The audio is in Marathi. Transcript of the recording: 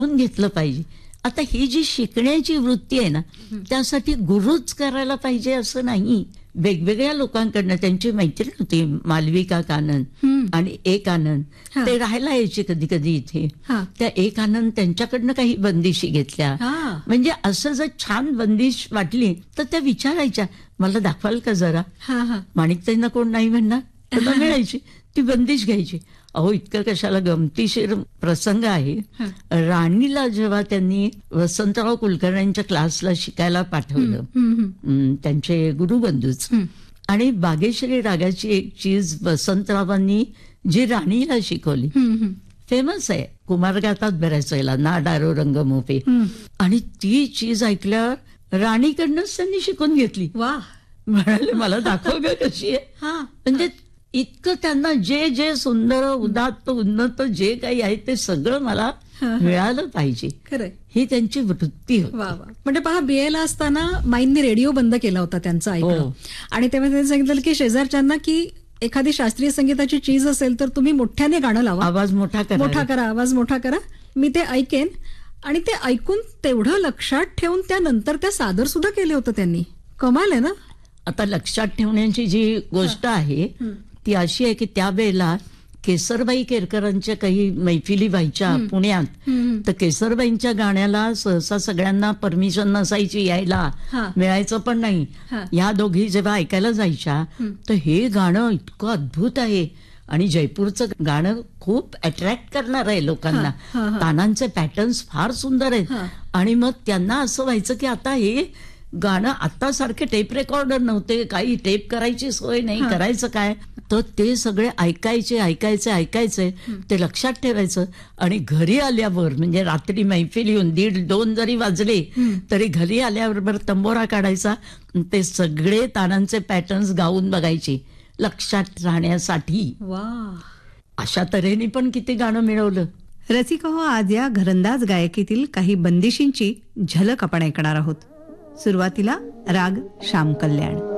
शिकून घेतलं पाहिजे. आता ही जी शिकण्याची वृत्ती आहे ना, त्यासाठी गुरुच करायला पाहिजे असं नाही. वेगवेगळ्या लोकांकडनं, त्यांची मैत्रीण होती मालविका कानन आणि एक आनंद, ते राहायला यायचे कधी कधी इथे. त्या एक आनंद त्यांच्याकडनं काही बंदिशी घेतल्या. म्हणजे असं जर छान बंदिश वाटली तर त्या विचारायच्या, मला दाखवाल का जरा. माणिकताईंना कोण नाही म्हणणार, त्याला मिळायची ती बंदिश घ्यायची. अहो इतकं कशाला, गमतीशीर प्रसंग आहे. राणीला जेव्हा त्यांनी वसंतराव कुलकर्ण्यांच्या क्लासला शिकायला पाठवलं, त्यांचे गुरुबंधूच, आणि बागेश्वरी रागाची एक चीज वसंतरावांनी जी राणीला शिकवली, फेमस आहे, कुमार गातात बऱ्याच वेळेला, ना डारो रंग मोपे, आणि ती चीज ऐकल्यावर राणीकडनंच त्यांनी शिकून घेतली. वा, म्हणाले मला दाखव ग कशी आहे. म्हणजे इतकं त्यांना जे जे सुंदर उदात्त उन्नत जे काही आहे ते सगळं मला मिळालं पाहिजे, खरंय, ही त्यांची वृत्ती होती. वा वा. म्हणजे पहा, बीएला असताना माईंनी रेडिओ बंद केला होता त्यांचा ऐकणं, आणि तेव्हा त्यांनी सांगितलं की शेजारच्यांना की एखादी शास्त्रीय संगीताची चीज असेल तर तुम्ही मोठ्याने गाणं लावा, आवाज मोठा करा, आवाज मोठा करा, मी ते ऐकेन. आणि ते ऐकून तेवढं लक्षात ठेवून त्यानंतर त्या सादर सुद्धा केले होतं त्यांनी. कमाल आहे ना. आता लक्षात ठेवण्याची जी गोष्ट आहे ती अशी आहे की त्यावेळेला केसरबाई केरकरांच्या काही मैफिली व्हायच्या पुण्यात, तर केसरबाईंच्या गाण्याला सहसा सगळ्यांना परमिशन नसायची, यायला मिळायचं पण नाही. या दोघी जेव्हा ऐकायला जायच्या तर हे गाणं इतकं अद्भुत आहे आणि जयपूरचं गाणं खूप अट्रॅक्ट करणार आहे लोकांना, तानांचे पॅटर्न्स फार सुंदर आहेत. आणि मग त्यांना असं व्हायचं की आता हे गाणं, आता सारखे टेप रेकॉर्डर नव्हते, काही टेप करायची सोय नाही, करायचं काय. तर ते सगळे ऐकायचे, ते लक्षात ठेवायचं. आणि घरी आल्यावर, म्हणजे रात्री मैफिली येऊन 1:30-2 जरी वाजले तरी घरी आल्याबरोबर तंबोरा काढायचा, ते सगळे तानांचे पॅटर्न्स गाऊन बघायचे लक्षात राहण्यासाठी. वा, अशा तऱ्हेने पण किती गाणं मिळवलं. रसिक हो, आज या घरंदाज गायकीतील काही बंदिशींची झलक आपण ऐकणार आहोत. सुरुवातीला राग श्याम कल्याण.